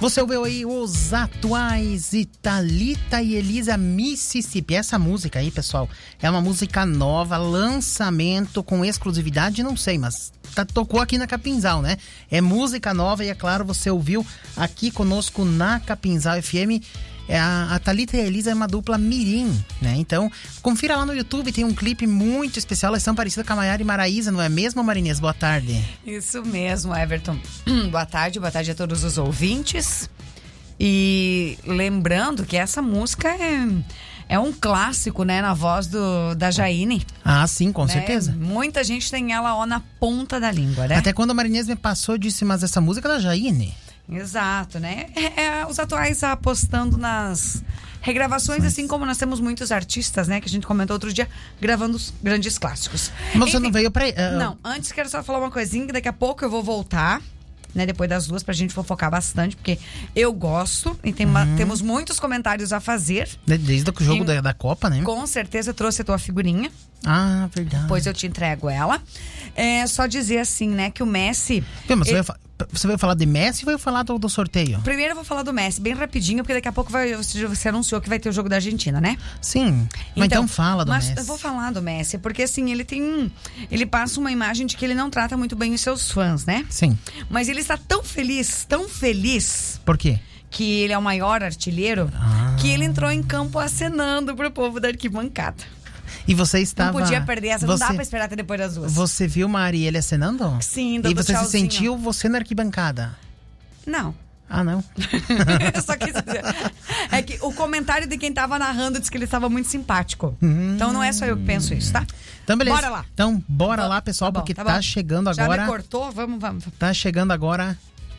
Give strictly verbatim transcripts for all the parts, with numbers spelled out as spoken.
Você ouviu aí os atuais e Thalita e Elisa Mississippi. Essa música aí, pessoal, é uma música nova, lançamento com exclusividade, não sei, mas tá, tocou aqui na Capinzal, né? É música nova e, é claro, você ouviu aqui conosco na Capinzal F M. É a, a Thalita e a Elisa é uma dupla mirim, né? Então, confira lá no YouTube, tem um clipe muito especial. Elas são parecidas com a Maiara e Maraísa, não é mesmo, Marinês? Boa tarde. Isso mesmo, Everton. Boa tarde, boa tarde a todos os ouvintes. E lembrando que essa música é, é um clássico, né? Na voz do, da Jaine. Ah, sim, com né? certeza. Muita gente tem ela ó, na ponta da língua, né? Até quando a Marinês me passou, disse, mas essa música é da Jaine. Exato, né? É, é, os atuais apostando nas regravações, mas... assim como nós temos muitos artistas, né? Que a gente comentou outro dia, gravando os grandes clássicos. Mas você não veio pra... Uh... Não, antes quero só falar uma coisinha, que daqui a pouco eu vou voltar, né? Depois das duas, pra gente fofocar bastante, porque eu gosto e tem uma, uhum. temos muitos comentários a fazer. Desde o jogo e, da, da Copa, né? Com certeza eu trouxe a tua figurinha. Ah, verdade. Depois eu te entrego ela. É só dizer assim, né? Que o Messi... Mas você, ele... vai, você vai falar de Messi ou vai falar do, do sorteio? Primeiro eu vou falar do Messi, bem rapidinho, porque daqui a pouco vai, você, você anunciou que vai ter o jogo da Argentina, né? Sim, mas então, então fala do mas Messi. Eu vou falar do Messi, porque assim, ele tem... Ele passa uma imagem de que ele não trata muito bem os seus fãs, né? Sim. Mas ele está tão feliz, tão feliz... Por quê? Que ele é o maior artilheiro, ah. que ele entrou em campo acenando pro povo da arquibancada. E você estava... Não podia perder essa, você, não dá pra esperar até depois das duas. Você viu Marielle acenando? Sim, dando E você tchauzinho. se sentiu você na arquibancada? Não. Ah, não? Só quis dizer. É que o comentário de quem tava narrando disse que ele estava muito simpático. Hum. Então não é só eu que penso isso, tá? Então beleza. Bora lá. Então bora tá, lá, pessoal, tá bom, porque tá, tá chegando agora... Já me cortou? Vamos, vamos. Tá chegando agora...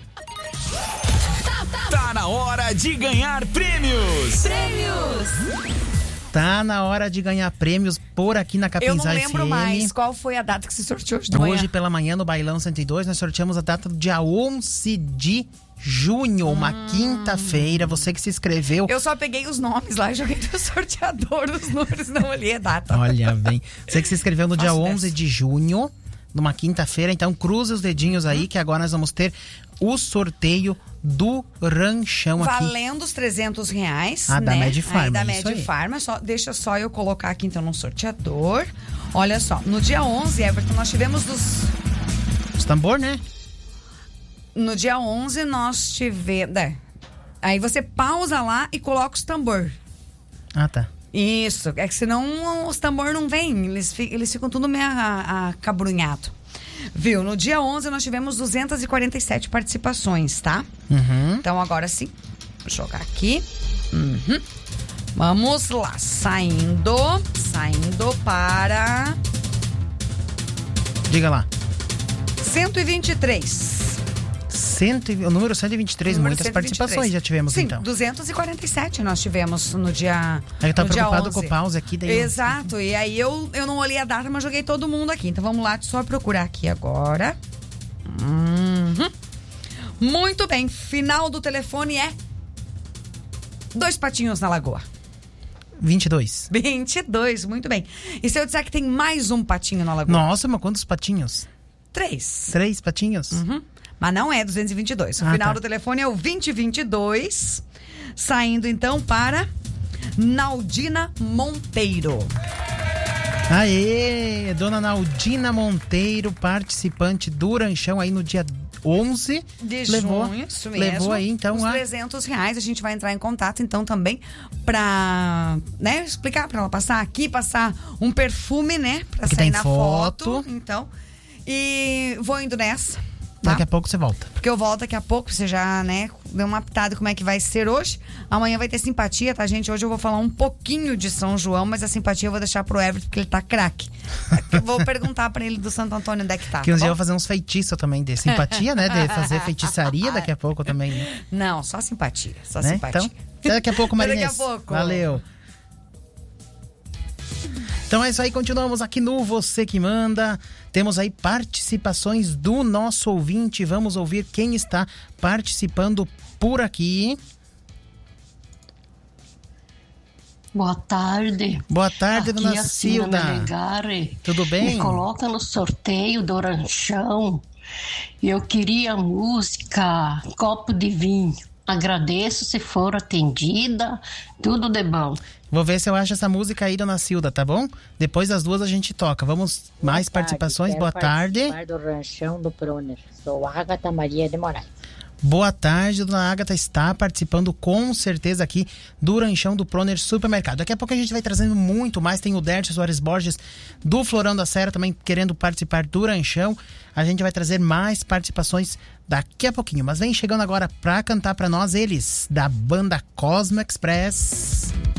Tá na hora de ganhar prêmios! Prêmios! Tá na hora de ganhar prêmios por aqui na Capinzal F M. Eu não lembro F M. mais qual foi a data que se sorteou hoje de manhã. Hoje pela manhã no Bailão cento e dois nós sorteamos a data do dia onze de junho, uma hum. quinta-feira. Você que se inscreveu. Eu só peguei os nomes lá e joguei no sorteador os números, não olhei a data. Olha bem. Você que se inscreveu no Nossa, dia onze de junho, numa quinta-feira, então cruze os dedinhos aí, que agora nós vamos ter o sorteio do ranchão aqui. Valendo os trezentos reais. Ah, né? da Medifarma. Aí, da Medifarma. Só, deixa só eu colocar aqui então no sorteador. Olha só, no dia onze, Everton, nós tivemos dos... Os tambor, né? No dia onze nós tivemos... É. Aí você pausa lá e coloca os tambor. Ah, tá. Isso, é que senão os tambor não vêm, eles, eles ficam tudo meio acabrunhado. Viu? No dia onze nós tivemos duzentas e quarenta e sete participações, tá? Uhum. Então agora sim, vou jogar aqui. Uhum. Vamos lá, saindo, saindo para... Diga lá. cento e vinte e três. Cento, o número cento e vinte e três, número muitas cento e vinte e três. participações já tivemos. Sim, então. duzentas e quarenta e sete nós tivemos no dia Eu tava no preocupado dia onze. com o pause aqui. Daí Exato, eu... e aí eu, eu não olhei a data, mas joguei todo mundo aqui. Então vamos lá, só procurar aqui agora. Uhum. Muito bem, final do telefone é Dois Patinhos na Lagoa. vinte e dois. vinte e dois, muito bem. E se eu disser que tem mais um patinho na Lagoa? Nossa, mas quantos patinhos? Três. Três patinhos? Uhum. Mas não é duzentos e vinte e dois. O ah, final tá. do telefone é o vinte e vinte e dois. Saindo então para Naldina Monteiro. Aê! Dona Naldina Monteiro, participante do ranchão aí no dia onze de levou, junho, isso mesmo. Levou aí então os a... trezentos reais. A gente vai entrar em contato então também pra, né, explicar pra ela passar aqui, passar um perfume, né, pra que sair tem na foto. foto. Então, e vou indo nessa. Tá? Daqui a pouco você volta. Porque eu volto daqui a pouco, você já, né, deu uma pitada como é que vai ser hoje. Amanhã vai ter simpatia, tá, gente? Hoje eu vou falar um pouquinho de São João, mas a simpatia eu vou deixar pro Everton, porque ele tá craque. Eu vou perguntar pra ele do Santo Antônio onde é que tá. Que um tá dia bom? eu vou fazer uns feitiços também de simpatia, né? De fazer feitiçaria daqui a pouco também. Né? Não, só simpatia, só né? simpatia. Então, até daqui a pouco, Marinês. Daqui a pouco. Valeu. Então é isso aí, continuamos aqui no Você Que Manda. Temos aí participações do nosso ouvinte. Vamos ouvir quem está participando por aqui. Boa tarde. Boa tarde, aqui dona a Cilda. Melegari. Tudo bem? Me coloca no sorteio do ranchão. Eu queria a música Copo de Vinho. Agradeço se for atendida. Tudo de bom. Vou ver se eu acho essa música aí, dona Cilda, tá bom? Depois das duas a gente toca. Vamos, Boa mais tarde, participações? quero Boa tarde. participar do Ranchão do Proner. Sou Ágata Maria de Moraes. Boa tarde, dona Ágata está participando com certeza aqui do Ranchão do Proner Supermercado. Daqui a pouco a gente vai trazendo muito mais. Tem o Dércio Soares Borges do Florão da Serra também querendo participar do Ranchão. A gente vai trazer mais participações daqui a pouquinho. Mas vem chegando agora para cantar para nós eles, da banda Cosmo Express.